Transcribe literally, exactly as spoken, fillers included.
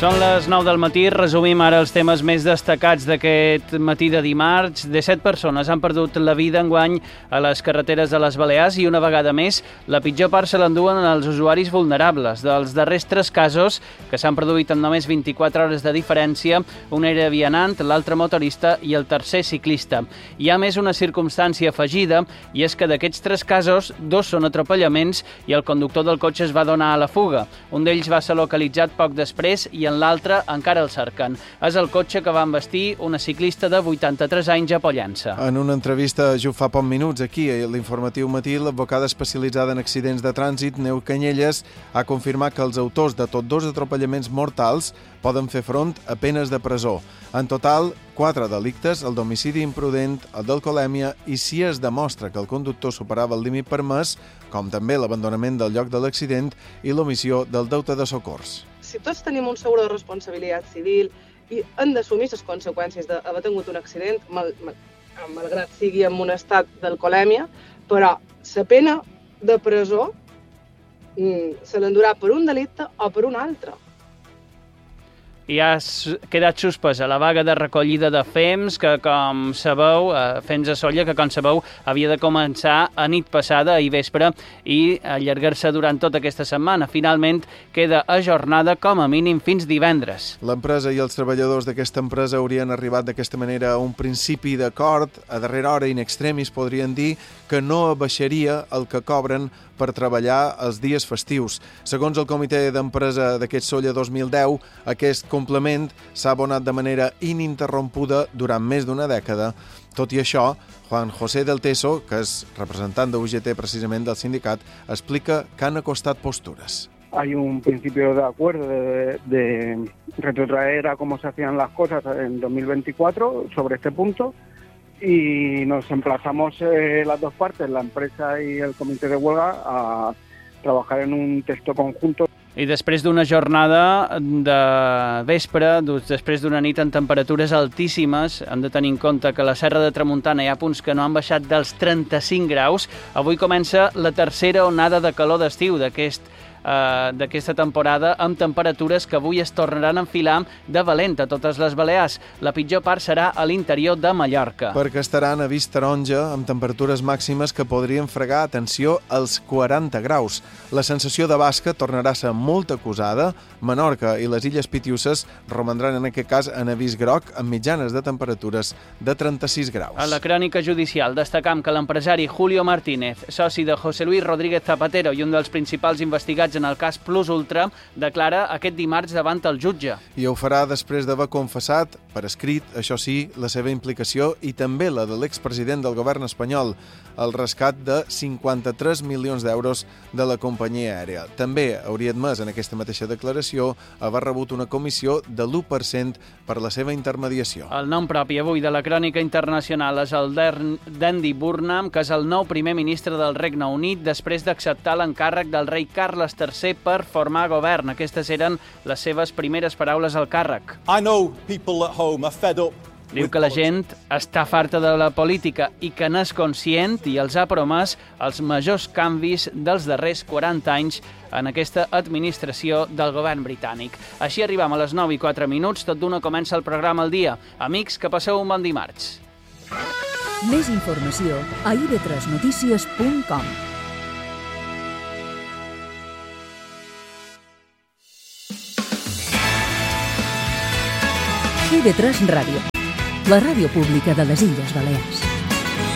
Són les nou del matí, resumim ara els temes més destacats d'aquest matí de dimarts. disset persones han perdut la vida enguany a les carreteres de les Balears i una vegada més la pitjor part se l'enduen els usuaris vulnerables. Dels darrers tres casos, que s'han produït en només vint-i-quatre hores de diferència, un era vianant, l'altre motorista i el tercer ciclista. Hi ha més una circumstància afegida i és que d'aquests tres casos, dos són atropellaments i el conductor del cotxe es va donar a la fuga. Un d'ells va ser localitzat poc després i en l'altre encara el cerquen. És el cotxe que va embestir una ciclista de vuitanta-tres anys a Pollença. En una entrevista just fa pocs minuts aquí a l'Informatiu Matí, l'advocada especialitzada en accidents de trànsit, Neu Canyelles, ha confirmat que els autors de tots dos atropellaments mortals poden fer front a penes de presó. En total, quatre delictes, el d'homicidi imprudent, el d'alcoholèmia i si es demostra que el conductor superava el límit permès, com també l'abandonament del lloc de l'accident i l'omissió del deute de socors. Si tots tenim un seguro de responsabilitat civil i hem d'assumir les conseqüències d'haver tingut un accident, mal, mal, malgrat sigui en un estat d'alcoholèmia, però la pena de presó se l'endurà per un delicte o per un altre. I ha quedat suspesa la vaga de recollida de fems, que com sabeu, fems a Sóller, que com sabeu havia de començar a nit passada, ahir vespre, i allargar-se durant tota aquesta setmana. Finalment queda ajornada com a mínim fins divendres. L'empresa i els treballadors d'aquesta empresa haurien arribat d'aquesta manera a un principi d'acord. A darrera hora, in extremis, podrien dir que no abaixaria el que cobren per treballar els dies festius. Segons el comitè d'empresa d'aquest Sóller dos mil deu, aquest complement s'ha abonat de manera ininterrompuda durant més d'una dècada. Tot i això, Juan José del Teso, que és representant de U G T precisament del sindicat, explica que han acostat postures. Hay un principio de acuerdo de, de retrotraer a cómo se hacían las cosas en dos mil veinticuatro sobre este punto y nos emplazamos eh, las dos partes, la empresa y el comité de huelga, a trabajar en un texto conjunto. I després d'una jornada de vespre, després d'una nit en temperatures altíssimes, hem de tenir en compte que a la Serra de Tramuntana hi ha punts que no han baixat dels trenta-cinc graus, avui comença la tercera onada de calor d'estiu d'aquest Uh, d'aquesta temporada, amb temperatures que avui es tornaran a enfilar de valent a totes les Balears. La pitjor part serà a l'interior de Mallorca. Perquè estaran a vist taronja amb temperatures màximes que podrien fregar, atenció, als quaranta graus. La sensació de basca tornarà a ser molt acusada. Menorca i les Illes Pitiuses romandran en aquest cas en avís groc amb mitjanes de temperatures de trenta-sis graus. A la crònica judicial destacam que l'empresari Julio Martínez, soci de José Luis Rodríguez Zapatero i un dels principals investigats en el cas Plus Ultra, declara aquest dimarts davant el jutge. I ho farà després d'haver confessat, per escrit, això sí, la seva implicació i també la de l'expresident del govern espanyol, el rescat de cinquanta-tres milions d'euros de la companyia aèria. També hauria admès en aquesta mateixa declaració haver rebut una comissió de l'u per cent per la seva intermediació. El nom propi avui de la crònica internacional és el d'Andy Burnham, que és el nou primer ministre del Regne Unit després d'acceptar l'encàrrec del rei Carles tercer per formar govern. Aquestes eren les seves primeres paraules al càrrec. I know people at home are fed up. Diu que la gent està farta de la política i que n'és conscient i els ha promès els majors canvis dels darrers quaranta anys en aquesta administració del govern britànic. Així arribam a les nou i quatre minuts, tot d'una comença el programa al dia. Amics, que passeu un bon dimarts. Més informació a i ve tres notícies punt com. i ve tres Ràdio, la ràdio pública de les Illes Balears.